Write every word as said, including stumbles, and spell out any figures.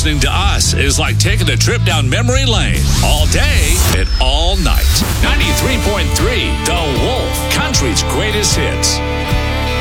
listening to us is like taking a trip down memory lane all day and all night. ninety-three point three